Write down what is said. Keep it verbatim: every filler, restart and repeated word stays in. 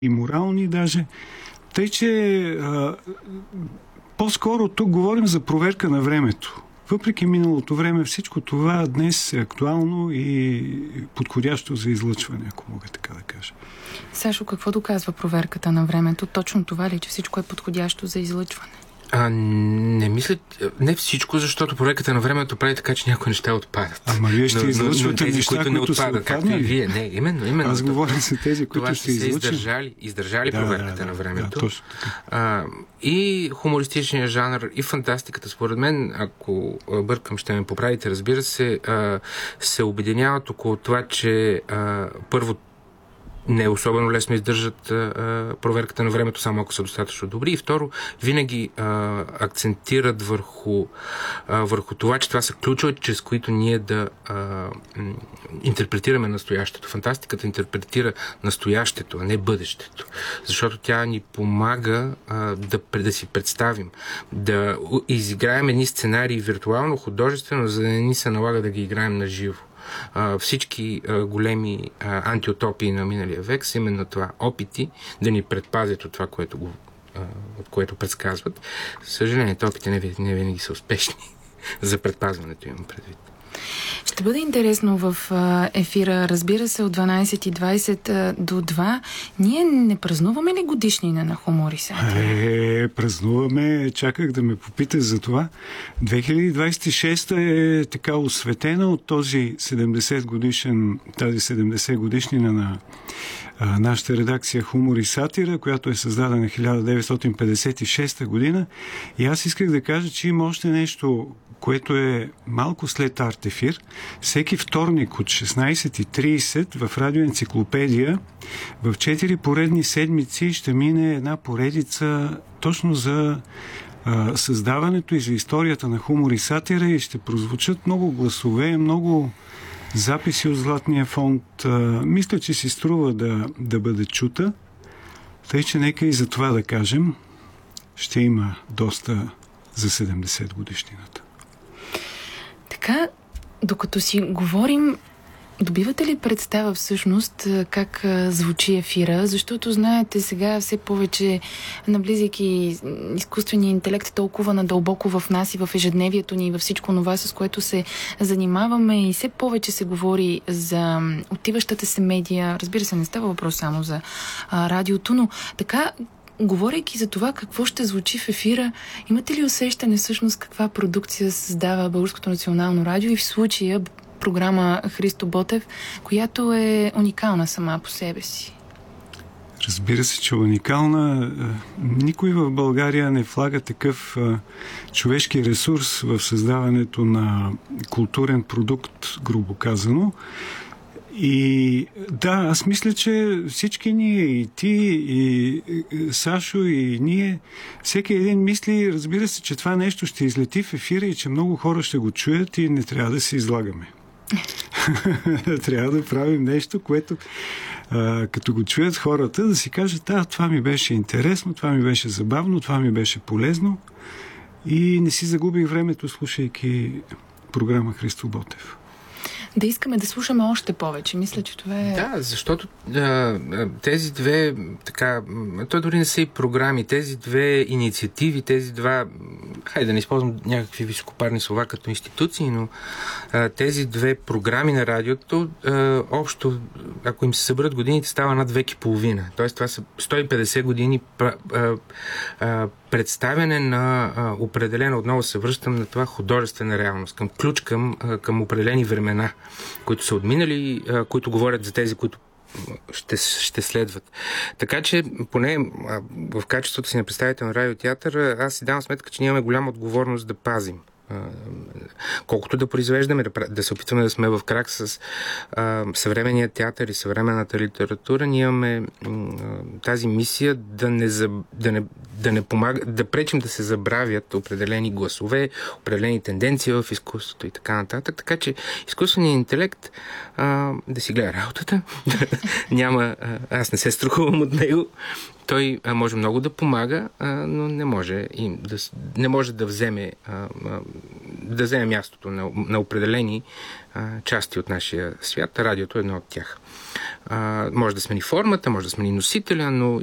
и морални даже. Тъй, че а, по-скоро тук говорим за проверка на времето. Въпреки миналото време, всичко това днес е актуално и подходящо за излъчване, ако мога така да кажа. Сашо, какво доказва проверката на времето? Точно това ли, че всичко е подходящо за излъчване? А, не мисля, не всичко, защото проверката на времето прави така, че някои неща отпадат. Ама вие ще излъчвате тези, неща, които не които отпадат, както и вие. Не, именно, именно. Аз говоря за тези, които това ще се излъчат. издържали, издържали да, проверката да, на да, времето. Да, точно така. А, и хумористичния жанр, и фантастиката, според мен, ако бъркам, ще ме поправите, разбира се, а, се обединяват около това, че а, първо не е особено лесно издържат а, проверката на времето, само ако са достатъчно добри. И второ, винаги а, акцентират върху, а, върху това, че това са ключове, чрез които ние да а, м, интерпретираме настоящето. Фантастиката интерпретира настоящето, а не бъдещето. Защото тя ни помага а, да, да си представим, да изиграем едни сценарии виртуално, художествено, за да не ни се налага да ги играем на живо. Uh, всички uh, големи uh, антиутопии на миналия век са именно това. Опити да ни предпазят от това, което, го, uh, от което предсказват. Съжаление, опити не, не винаги са успешни. За предпазването имам предвид. Ще бъде интересно в ефира, разбира се, от дванайсет и двайсет до два. Ние не празнуваме ли годишнина на Хуморисатира? Е, празнуваме. Чаках да ме попиташ за това. две хиляди двайсет и шеста е така осветена от този седемдесет годишен, тази седемдесет годишнина на а, нашата редакция Хумор и сатира, която е създадена хиляда деветстотин петдесет и шеста година. И аз исках да кажа, че има още нещо, което е малко след Артефир. Всеки вторник от шестнайсет и трийсет в Радиоенциклопедия в четири поредни седмици ще мине една поредица точно за а, създаването и за историята на хумор и сатира и ще прозвучат много гласове, много записи от Златния фонд. А, мисля, че си струва да, да бъде чута. Тъй, че нека и за това да кажем, ще има доста за седемдесет годишнината. Така, докато си говорим, добивате ли представа всъщност как звучи ефира? Защото, знаете, сега все повече, наблизайки изкуствения интелект толкова надълбоко в нас и в ежедневието ни и във всичко това, с което се занимаваме, и все повече се говори за отиващата се медия. Разбира се, не става въпрос само за а, радиото, но така, говорейки за това какво ще звучи в ефира, имате ли усещане всъщност каква продукция създава Българското национално радио и в случая програма Христо Ботев, която е уникална сама по себе си? Разбира се, че е уникална. Никой в България не влага такъв човешки ресурс в създаването на културен продукт, грубо казано. И да, аз мисля, че всички ние, и ти, и Сашо, и ние, всеки един мисли, разбира се, че това нещо ще излети в ефира и че много хора ще го чуят и не трябва да се излагаме. Трябва да правим нещо, което а, като го чуят хората, да си кажат, а, това ми беше интересно, това ми беше забавно, това ми беше полезно и не си загубих времето, слушайки програма Христо Ботев. Да искаме да слушаме още повече. Мисля, че това е... Да, защото а, тези две, така, то дори не са и програми, тези две инициативи, тези два, хайде да не използвам някакви високопарни слова като институции, но а, тези две програми на радиото, а, общо, ако им се съберат годините, става над век и половина. Тоест, това са сто и петдесет години а, а, представяне на а, определена, отново се връщам на това художествена реалност, към ключ към, а, към определени времена, които са отминали, а, които говорят за тези, които ще, ще следват. Така че, поне а, в качеството си на представител на радиотеатър, аз си давам сметка, че нямаме голяма отговорност да пазим. Колкото да произвеждаме, да, да се опитваме да сме в крак с а, съвременния театър и съвременната литература, ние имаме а, тази мисия да не, да не, да не помага, да пречим да се забравят определени гласове, определени тенденции в изкуството и така нататък. Така че изкуственият интелект а, да си гледа работата. Няма, а, аз не се страхувам от него. Той а, може много да помага, а, но не може, и да, не може да вземе, а, а, да вземе мястото на, на определени а, части от нашия свят. Радиото е едно от тях. А, може да смени формата, може да смени носителя, но